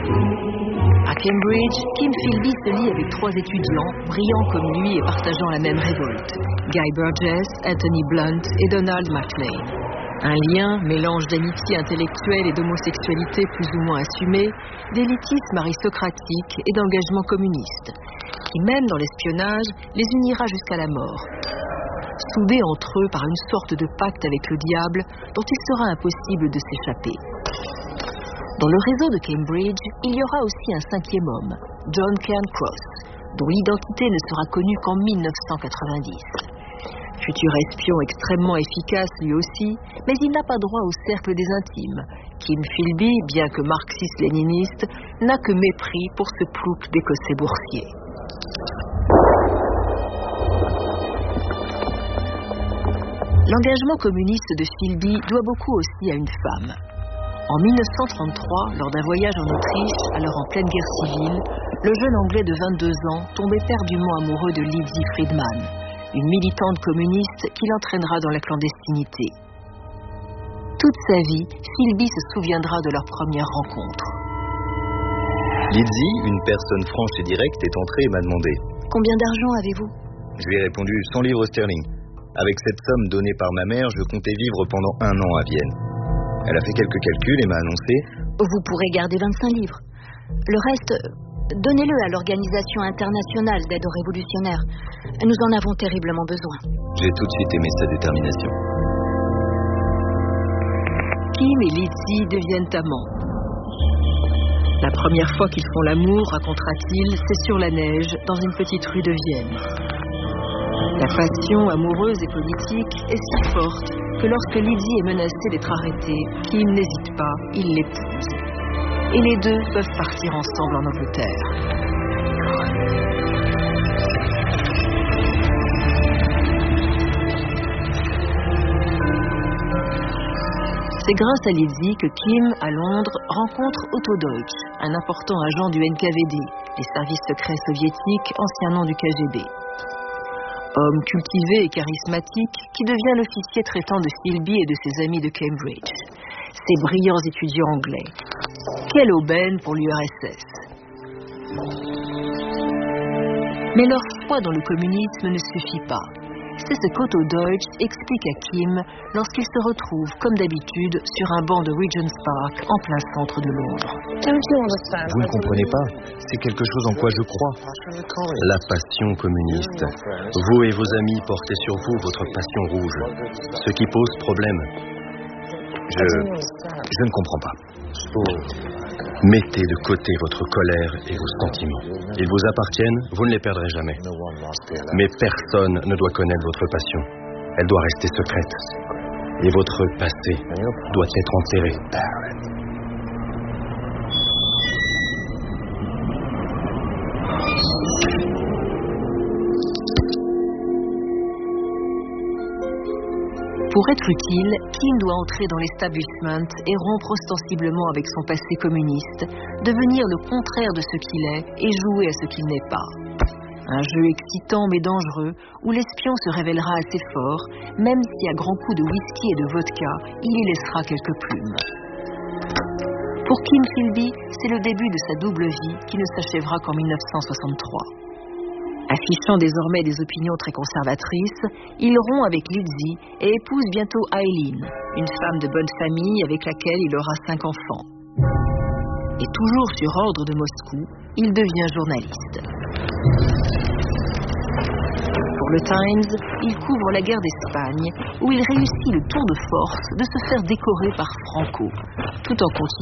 À Cambridge, Kim Philby se lie avec 3 étudiants, brillants comme lui et partageant la même révolte. Guy Burgess, Anthony Blunt et Donald MacLean. Un lien, mélange d'amitié intellectuelle et d'homosexualité plus ou moins assumée, d'élitisme aristocratique et d'engagement communiste, qui même dans l'espionnage les unira jusqu'à la mort. Soudés entre eux par une sorte de pacte avec le diable dont il sera impossible de s'échapper. Dans le réseau de Cambridge, il y aura aussi un 5e homme, John Cairncross, dont l'identité ne sera connue qu'en 1990. Futur espion extrêmement efficace lui aussi, mais il n'a pas droit au cercle des intimes. Kim Philby, bien que marxiste-léniniste, n'a que mépris pour ce plouc d'Écossais boursiers. L'engagement communiste de Philby doit beaucoup aussi à une femme. En 1933, lors d'un voyage en Autriche, alors en pleine guerre civile, le jeune Anglais de 22 ans tombait éperdument amoureux de Lizzie Friedman, une militante communiste qui l'entraînera dans la clandestinité. Toute sa vie, Philby se souviendra de leur première rencontre. Lizzie, une personne franche et directe, est entrée et m'a demandé « Combien d'argent avez-vous » Je lui ai répondu 100 livres sterling. Avec cette somme donnée par ma mère, je comptais vivre pendant 1 an à Vienne. Elle a fait quelques calculs et m'a annoncé « Vous pourrez garder 25 livres. Le reste, donnez-le à l'Organisation internationale d'aide aux révolutionnaires. Nous en avons terriblement besoin. » J'ai tout de suite aimé sa détermination. Kim et Lizzie deviennent amants. La première fois qu'ils font l'amour, racontera-t-il, c'est sur la neige, dans une petite rue de Vienne. La passion amoureuse et politique est si forte que lorsque Lizzie est menacée d'être arrêtée, Kim n'hésite pas, il l'épouse. Et les deux peuvent partir ensemble en Angleterre. C'est grâce à Lizzie que Kim, à Londres, rencontre Otto Deutsch, un important agent du NKVD, les services secrets soviétiques, ancien nom du KGB. Homme cultivé et charismatique qui devient l'officier traitant de Philby et de ses amis de Cambridge. Ces brillants étudiants anglais. Quelle aubaine pour l'URSS. Mais leur foi dans le communisme ne suffit pas. C'est ce qu'Otto Deutsch explique à Kim lorsqu'il se retrouve, comme d'habitude, sur un banc de Regent's Park en plein centre de Londres. Vous ne comprenez pas, c'est quelque chose en quoi je crois. La passion communiste. Vous et vos amis portez sur vous votre passion rouge, ce qui pose problème. Je ne comprends pas. Mettez de côté votre colère et vos sentiments. Ils vous appartiennent, vous ne les perdrez jamais. Mais personne ne doit connaître votre passion. Elle doit rester secrète. Et votre passé doit être enterré. Pour être utile, Kim doit entrer dans l'establishment et rompre ostensiblement avec son passé communiste, devenir le contraire de ce qu'il est et jouer à ce qu'il n'est pas. Un jeu excitant mais dangereux où l'espion se révélera assez fort, même si à grands coups de whisky et de vodka, il y laissera quelques plumes. Pour Kim Philby, c'est le début de sa double vie qui ne s'achèvera qu'en 1963. Affichant désormais des opinions très conservatrices, il rompt avec Lizzie et épouse bientôt Eileen, une femme de bonne famille avec laquelle il aura 5 enfants. Et toujours sur ordre de Moscou, il devient journaliste. Pour le Times, il couvre la guerre d'Espagne, où il réussit le tour de force de se faire décorer par Franco, tout en continuant